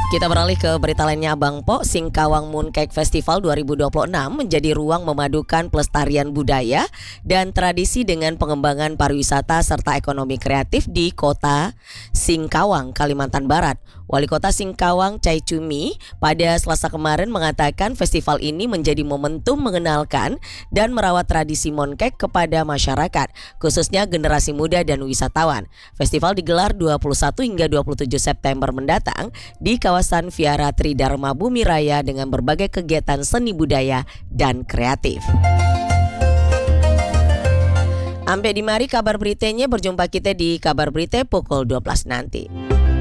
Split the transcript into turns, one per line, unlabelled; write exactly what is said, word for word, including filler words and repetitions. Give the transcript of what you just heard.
Kita beralih ke berita lainnya, Bang Po. Singkawang Mooncake Festival dua ribu dua puluh enam menjadi ruang memadukan pelestarian budaya dan tradisi dengan pengembangan pariwisata serta ekonomi kreatif di kota Singkawang, Kalimantan Barat. Wali Kota Singkawang, Chai Chumi, pada Selasa kemarin mengatakan festival ini menjadi momentum mengenalkan dan merawat tradisi mooncake kepada masyarakat, khususnya generasi muda dan wisatawan. Festival digelar dua puluh satu hingga dua puluh tujuh September mendatang di kawasan Viara Tridharma Bumi Raya dengan berbagai kegiatan seni budaya dan kreatif. Sampai di mari kabar beritanya, berjumpa kita di kabar berita pukul dua belas nanti.